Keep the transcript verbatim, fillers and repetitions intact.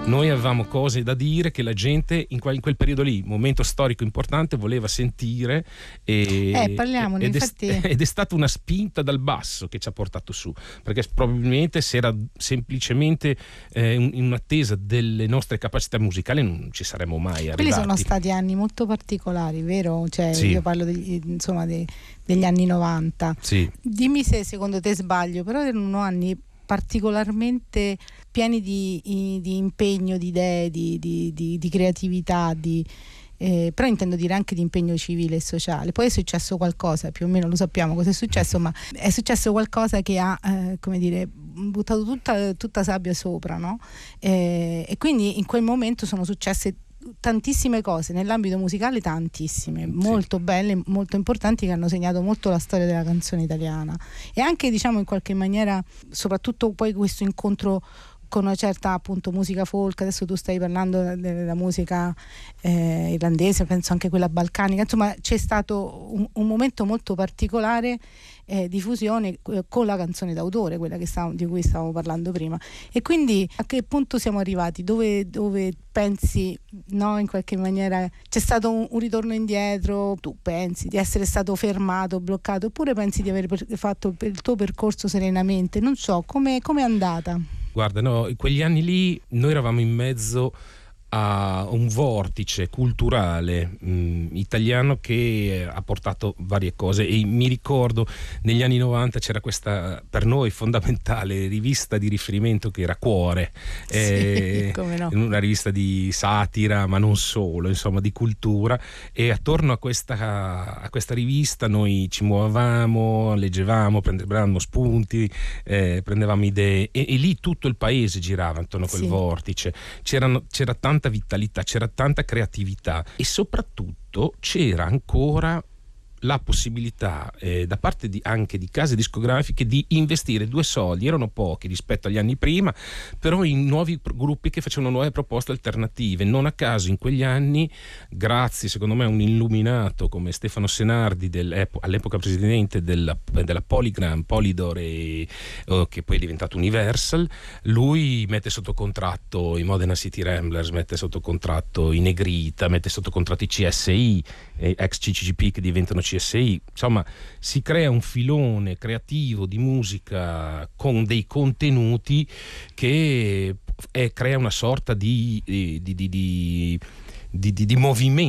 noi avevamo cose da dire che la gente in quel, in quel periodo lì, momento storico importante, voleva sentire e, eh, parliamone, ed, infatti... è, ed è stata una spinta dal basso che ci ha portato su, perché probabilmente se era semplicemente eh, in, in attesa delle nostre capacità musicali non ci saremmo mai arrivati. Quelli sono stati anni molto particolari, vero? Cioè, sì. Io parlo degli, insomma dei, degli anni novanta. Sì. Dimmi se secondo te sbaglio, però erano anni particolarmente pieni di, di impegno, di idee, di, di, di, di creatività, di, eh, però intendo dire anche di impegno civile e sociale. Poi è successo qualcosa, più o meno lo sappiamo cosa è successo, ma è successo qualcosa che ha, eh, come dire, buttato tutta, tutta sabbia sopra, no? Eh, e quindi in quel momento sono successe tantissime cose nell'ambito musicale, tantissime, molto sì. belle, molto importanti, che hanno segnato molto la storia della canzone italiana, e anche, diciamo, in qualche maniera, soprattutto poi questo incontro con una certa, appunto, musica folk. Adesso tu stai parlando della musica eh, irlandese, penso anche quella balcanica, insomma c'è stato un, un momento molto particolare eh, di fusione eh, con la canzone d'autore, quella che stavamo, di cui stavamo parlando prima. E quindi a che punto siamo arrivati? Dove, dove pensi, no, in qualche maniera c'è stato un, un ritorno indietro? Tu pensi di essere stato fermato, bloccato, oppure pensi di aver per, fatto il tuo percorso serenamente? Non so, come è andata? Guarda, no, in quegli anni lì noi eravamo in mezzo a un vortice culturale mh, italiano che ha portato varie cose, e mi ricordo negli anni novanta c'era questa, per noi fondamentale, rivista di riferimento che era Cuore, sì, eh, come no. una rivista di satira, ma non solo, insomma di cultura, e attorno a questa, a questa rivista noi ci muovevamo, leggevamo, prendevamo spunti, eh, prendevamo idee, e, e lì tutto il paese girava intorno a quel sì. vortice. C'erano, c'era tanta vitalità, c'era tanta creatività, e soprattutto c'era ancora la possibilità eh, da parte di, anche di case discografiche, di investire due soldi, erano pochi rispetto agli anni prima, però in nuovi pro- gruppi che facevano nuove proposte alternative. Non a caso in quegli anni, grazie secondo me a un illuminato come Stefano Senardi, del, all'epoca presidente della, della Polygram, Polydor, e, oh, che poi è diventato Universal, lui mette sotto contratto i Modena City Ramblers, mette sotto contratto i Negrita, mette sotto contratto i C S I, eh, ex C C C P che diventano C S I. Insomma, si crea un filone creativo di musica con dei contenuti che è, crea una sorta di, di, di, di, di, di, di movimento